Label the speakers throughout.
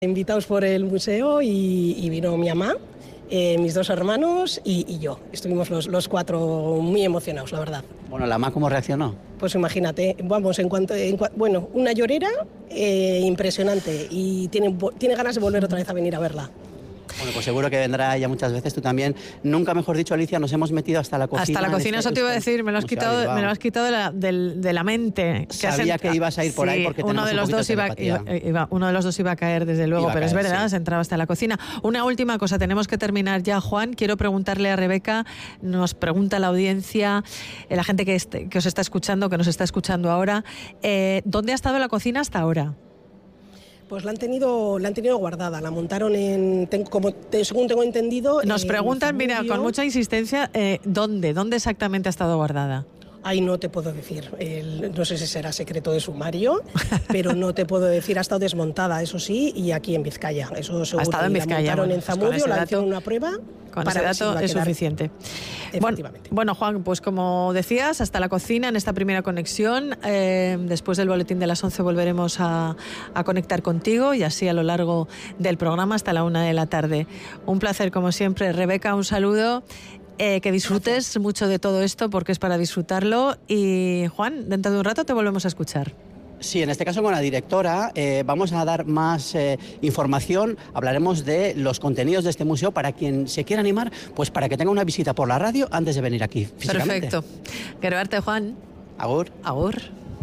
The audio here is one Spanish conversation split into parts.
Speaker 1: Invitados por el museo y vino mi mamá, mis 2 hermanos y yo. Estuvimos los 4 muy emocionados, la verdad.
Speaker 2: Bueno, ¿la mamá cómo reaccionó?
Speaker 1: Pues imagínate, vamos, bueno, una llorera impresionante y tiene ganas de volver otra vez a venir a verla.
Speaker 2: Bueno, pues seguro que vendrá ya muchas veces, tú también. Nunca mejor dicho, Alicia, nos hemos metido hasta la cocina.
Speaker 3: Hasta la cocina, eso te iba a decir, me lo has quitado de la mente.
Speaker 2: Sabía que ibas a ir por ahí porque
Speaker 3: uno de los dos iba a caer, desde luego, pero es verdad, se entraba hasta la cocina. Una última cosa, tenemos que terminar ya, Juan. Quiero preguntarle a Rebeca, nos pregunta la audiencia, la gente que os está escuchando, que nos está escuchando ahora, ¿dónde ha estado la cocina hasta ahora?
Speaker 1: Pues la han tenido guardada, la montaron según tengo entendido.
Speaker 3: Nos preguntan, mira, con mucha insistencia, ¿dónde exactamente ha estado guardada?
Speaker 1: Ahí no te puedo decir, no sé si será secreto de sumario, pero no te puedo decir, ha estado desmontada, eso sí, y aquí en Vizcaya, eso seguro.
Speaker 3: Ha estado en Vizcaya.
Speaker 1: La montaron en Zamudio, la hicieron una prueba.
Speaker 3: Con ese dato es suficiente. Bueno, Juan, pues como decías, hasta la cocina en esta primera conexión. Después del boletín de las 11 volveremos a conectar contigo y así a lo largo del programa hasta la 1 de la tarde. Un placer como siempre. Rebeca, un saludo. Que disfrutes mucho de todo esto porque es para disfrutarlo. Y Juan, dentro de un rato te volvemos a escuchar.
Speaker 2: Sí, en este caso con la directora vamos a dar más información, hablaremos de los contenidos de este museo para quien se quiera animar, pues para que tenga una visita por la radio antes de venir aquí físicamente.
Speaker 3: Perfecto. Quiero verte, Juan.
Speaker 2: Agur.
Speaker 3: Agur.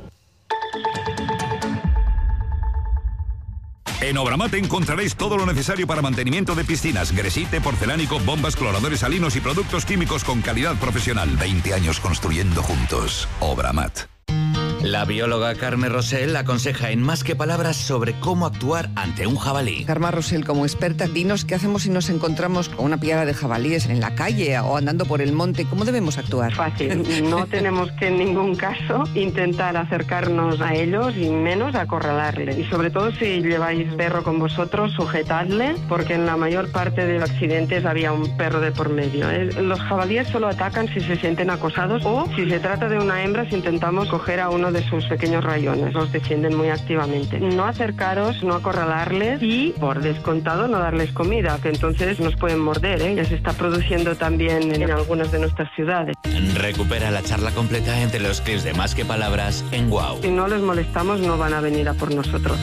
Speaker 4: En Obramat encontraréis todo lo necesario para mantenimiento de piscinas, gresite, porcelánico, bombas, cloradores salinos y productos químicos con calidad profesional. 20 años construyendo juntos. Obramat.
Speaker 5: La bióloga Carme Rosell aconseja en Más que Palabras sobre cómo actuar ante un jabalí.
Speaker 6: Carme Rosell, como experta, dinos qué hacemos si nos encontramos con una piara de jabalíes en la calle o andando por el monte. ¿Cómo debemos actuar?
Speaker 7: Fácil. No tenemos que en ningún caso intentar acercarnos a ellos y menos acorralarles. Y sobre todo si lleváis perro con vosotros, sujetadle, porque en la mayor parte de los accidentes había un perro de por medio. Los jabalíes solo atacan si se sienten acosados o si se trata de una hembra, si intentamos coger a uno de sus pequeños rayones, los defienden muy activamente. No acercaros, no acorralarles y, por descontado, no darles comida, que entonces nos pueden morder, ¿eh? Ya se está produciendo también en algunas de nuestras ciudades.
Speaker 5: Recupera la charla completa entre los clips de Más que Palabras en WOW.
Speaker 7: Si no les molestamos, no van a venir a por nosotros.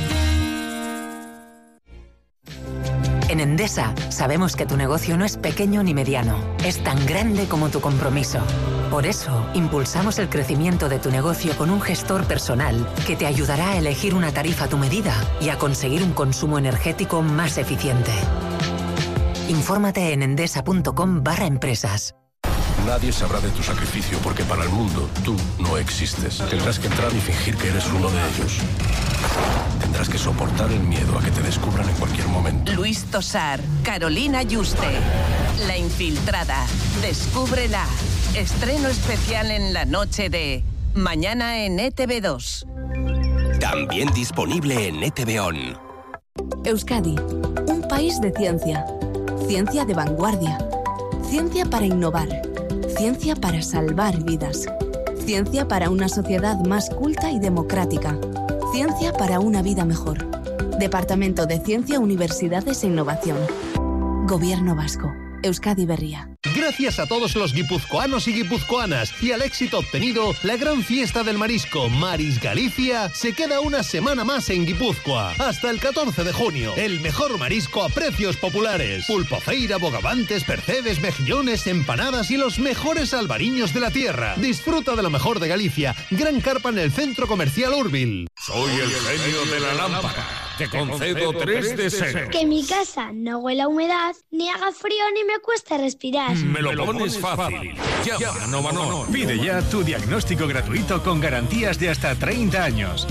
Speaker 8: En Endesa sabemos que tu negocio no es pequeño ni mediano, es tan grande como tu compromiso. Por eso, impulsamos el crecimiento de tu negocio con un gestor personal que te ayudará a elegir una tarifa a tu medida y a conseguir un consumo energético más eficiente. Infórmate en endesa.com/empresas.
Speaker 9: Nadie sabrá de tu sacrificio porque para el mundo tú no existes. Tendrás que entrar y fingir que eres uno de ellos. Tendrás que soportar el miedo a que te descubran en cualquier momento.
Speaker 10: Luis Tosar, Carolina Yuste, La Infiltrada. Descúbrela. Estreno especial en la noche de mañana en ETV2.
Speaker 11: También disponible en ETV On.
Speaker 12: Euskadi, un país de ciencia. Ciencia de vanguardia. Ciencia para innovar. Ciencia para salvar vidas. Ciencia para una sociedad más culta y democrática. Ciencia para una vida mejor. Departamento de Ciencia, Universidades e Innovación. Gobierno Vasco. Euskadi Berria.
Speaker 13: Gracias a todos los guipuzcoanos y guipuzcoanas y al éxito obtenido, la gran fiesta del marisco Maris Galicia se queda una semana más en Guipúzcoa. Hasta el 14 de junio. El mejor marisco a precios populares. Pulpofeira, bogavantes, percebes, mejillones, empanadas y los mejores albariños de la tierra. Disfruta de lo mejor de Galicia. Gran carpa en el Centro Comercial Urbil.
Speaker 14: Soy el genio de la lámpara. Te concedo 3 deseos.
Speaker 15: Que mi casa no huela a humedad, ni haga frío, ni me cueste respirar.
Speaker 14: Me lo pones fácil. Llama a Novanor.
Speaker 16: Pide ya tu diagnóstico gratuito con garantías de hasta 30 años.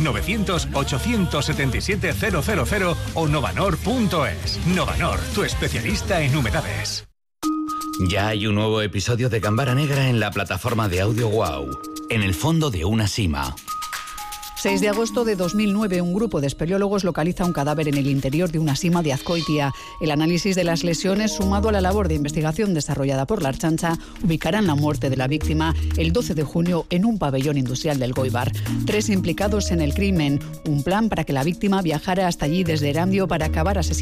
Speaker 16: 900-877-000 o novanor.es. Novanor, tu especialista en humedades.
Speaker 5: Ya hay un nuevo episodio de Gambara Negra en la plataforma de audio WOW. En el fondo de una sima.
Speaker 17: 6 de agosto de 2009, un grupo de espeleólogos localiza un cadáver en el interior de una sima de Azcoitia. El análisis de las lesiones, sumado a la labor de investigación desarrollada por la Ertzaintza, ubicarán la muerte de la víctima el 12 de junio en un pabellón industrial del Goibar. 3 implicados en el crimen, un plan para que la víctima viajara hasta allí desde Erandio para acabar asesinando